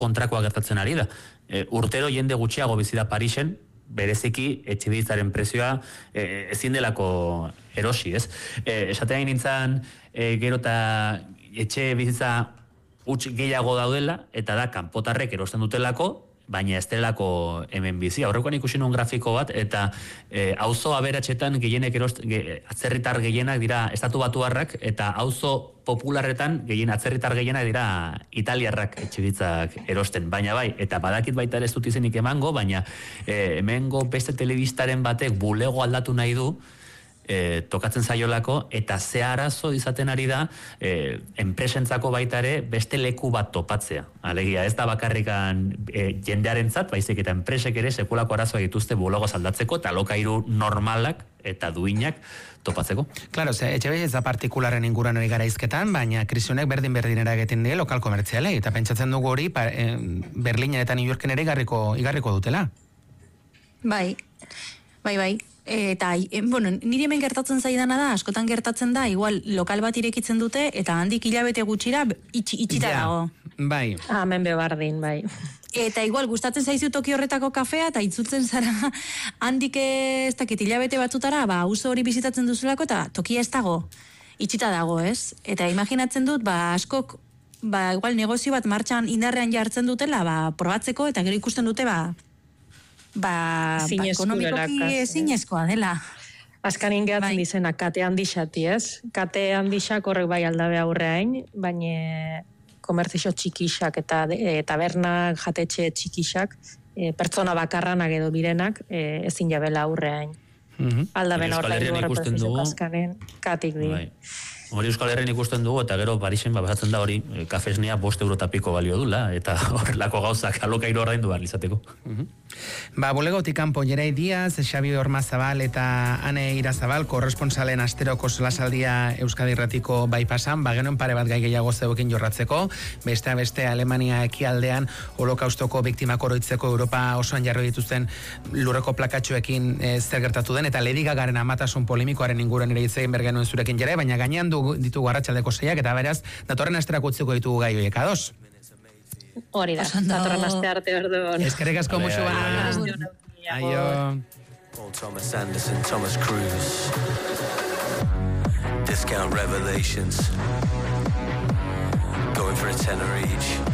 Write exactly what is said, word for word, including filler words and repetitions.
kontrakoa gertatzen ari da. E, urtero jende gutxiago bizi da Parisen, bereziki etxebizitzaren prezioa e, ezin delako erosi, ez? E, esatean nintzen e, gero eta etxe bizitza huts gehiago daudela, eta da kanpotarrek erosten dutelako, baina ez delako hemen bizi. Aurrekoan ikusi nuen grafiko bat, eta e, auzo aberatsetan gehienek erost, ge, atzerritar gehienak dira estatu batuarrak, eta auzo popularretan gehien atzerritar gehienak dira italiarrak etxebizitzak erosten, baina bai, eta badakit baita ere ez dut izenik emango, baina e, hemengo beste telebistaren batek bulego aldatu nahi du, E, tokatzen zaiolako, eta ze arazo izaten ari da e, enpresentzako baita ere beste leku bat topatzea. Alegia, ez da bakarrikan e, jendearentzat, baizik eta enpresek ere sekulako arazoa dituzte bulegoz aldatzeko, eta alokairu normalak eta duinak topatzeko. Claro, ze, etxebizitza partikularen inguruan hori gara izketan, baina krisionek berdin-berdin eragiten die lokal komertzialei, eta pentsatzen dugu hori pa, e, Berlinen eta New Yorken ere igarriko, igarriko dutela. Bai, bai, bai. Eta, bueno, nire hemen gertatzen zaidana da, askotan gertatzen da, igual lokal bat irekitzen dute, eta handik hilabete gutxira itxi, itxita ja, dago. Bai. Hemen bebardin, bai. Eta igual gustatzen zaizu toki horretako kafea, eta itzultzen zara handik ez dakit hilabete batzutara, ba, auzo hori bizitatzen duzulako, eta tokia ez dago, itxita dago, ez? Eta imaginatzen dut, ba, askok, ba, igual negozio bat martxan indarrean jartzen dutela, ba, probatzeko, eta gero ikusten dute, ba, ba, ba ekonomikoki ezinezkoa dela. Azkanin gehatzen bai. Dizena, kate handixati, ez? Kate handixak horrek bai aldabe aurreain, baina komertzio txikixak eta e, tabernak, jatetxe txikixak, e, pertsona bakarranak edo birenak, e, ezin jabela aurreain. Mm-hmm. Aldaben aurreain horreprezizio azkanen, katik di. Bai. Hori Euskal Herrian ikusten dugu, eta gero Parisen babazatzen da hori, e, kafesnea bost eurotapiko balio dula, eta horrelako gauzak alokairu ordaindu behar izateko. Uh-huh. Ba, bulegotik kanpo Jerei Diaz, Xabi Ormazabal eta Ane Irazabal, korresponsalen asteroko solasaldia Euskadi Irratiko bypassan, ba, genuen pare bat gai gehiago zeuekin jorratzeko, beste beste Alemania ekialdean holokaustoko biktimak oroitzeko Europa osoan jarri dituzten lurreko plakatxoekin e, zer gertatu den, eta Lady Gagaren amatasun polemikoaren inguruan ere hitz egin behar genuen zurekin Jere, baina gainean du ditugu arratsaldeko seiak, eta beraz, datorren asterako utziko ditugu gai horiek, ados? Hori da, datorren aste arte orduan. Eskerrik asko musu baina. Aio. Paul Thomas Anderson, Thomas Cruise. Discount Revelations. Going for a tenner each.